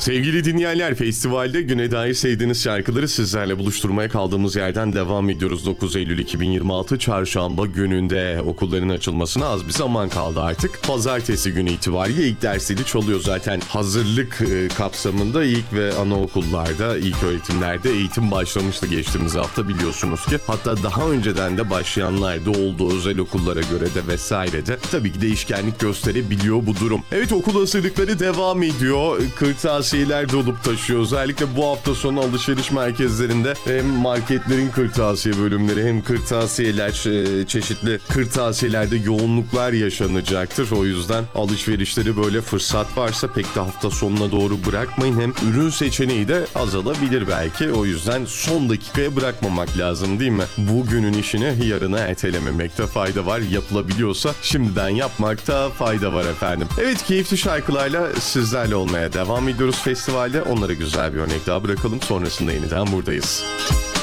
Sevgili dinleyenler, festivalde güne dair sevdiğiniz şarkıları sizlerle buluşturmaya kaldığımız yerden devam ediyoruz. 9 Eylül 2026 Çarşamba gününde okulların açılmasına az bir zaman kaldı artık. Pazartesi günü itibariyle ilk dersleri çalıyor zaten. Hazırlık kapsamında ilk ve anaokullarda, ilk öğretimlerde eğitim başlamıştı geçtiğimiz hafta, biliyorsunuz ki. Hatta daha önceden de başlayanlar da oldu, özel okullara göre de vesaire de. Tabii ki değişkenlik gösterebiliyor bu durum. Evet, okul hazırlıkları devam ediyor. Kırtasiyeler dolup taşıyor. Özellikle bu hafta sonu alışveriş merkezlerinde hem marketlerin kırtasiye bölümleri hem kırtasiyeler, çeşitli kırtasiyelerde yoğunluklar yaşanacaktır. O yüzden alışverişleri böyle fırsat varsa pek de hafta sonuna doğru bırakmayın. Hem ürün seçeneği de azalabilir belki. O yüzden son dakikaya bırakmamak lazım, değil mi? Bugünün işini yarına ertelememekte fayda var. Yapılabiliyorsa şimdiden yapmakta fayda var efendim. Evet, keyifli şarkılarla sizlerle olmaya devam ediyoruz festivalde. Onlara güzel bir örnek daha bırakalım. Sonrasında yeniden buradayız.